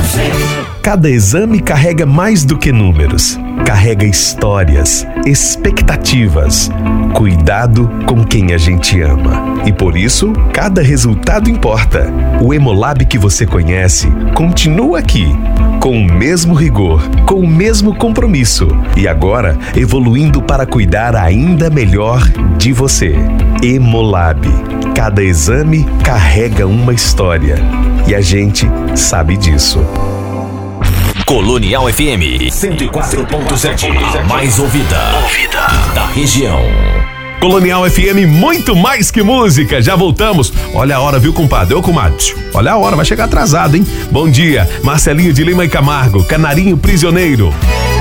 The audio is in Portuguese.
Cada exame carrega mais do que números. Carrega histórias, expectativas, cuidado com quem a gente ama. E por isso, cada resultado importa. O Hemolab que você conhece continua aqui, com o mesmo rigor, com o mesmo compromisso. E agora, evoluindo para cuidar ainda melhor de você. Hemolab. Cada exame carrega uma história. E a gente sabe disso. Colonial FM 104.7, a mais ouvida da região. Colonial FM, muito mais que música. Já voltamos. Olha a hora, viu, compadre? Ô, comadre, olha a hora, vai chegar atrasado, hein? Bom dia, Marcelinho de Lima e Camargo, Canarinho Prisioneiro.